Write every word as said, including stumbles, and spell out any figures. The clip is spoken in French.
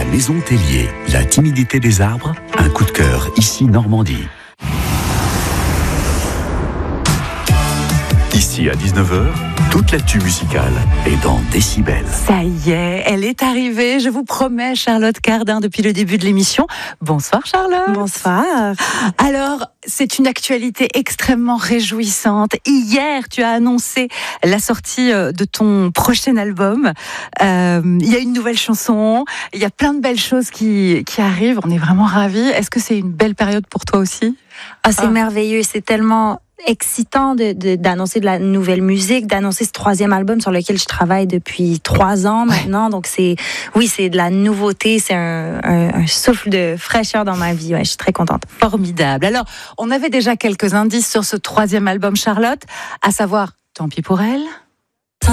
Maison Tellier, la timidité des arbres, un coup de cœur ici Normandie. Ici à dix-neuf heures, toute l'actu musicale est dans Décibel. Ça y est, elle est arrivée, je vous promets, Charlotte Cardin, depuis le début de l'émission. Bonsoir Charlotte. Bonsoir. Alors, c'est une actualité extrêmement réjouissante. Hier, tu as annoncé la sortie de ton prochain album. Euh, il y a une nouvelle chanson, il y a plein de belles choses qui, qui arrivent, on est vraiment ravis. Est-ce que c'est une belle période pour toi aussi ? Ah, c'est ah. merveilleux, c'est tellement excitant de, de, d'annoncer de la nouvelle musique, d'annoncer ce troisième album sur lequel je travaille depuis trois ans maintenant. Ouais. Donc c'est, oui, c'est de la nouveauté, c'est un, un, un souffle de fraîcheur dans ma vie. Ouais, je suis très contente. Formidable. Alors, on avait déjà quelques indices sur ce troisième album, Charlotte, à savoir Tant pis pour elle.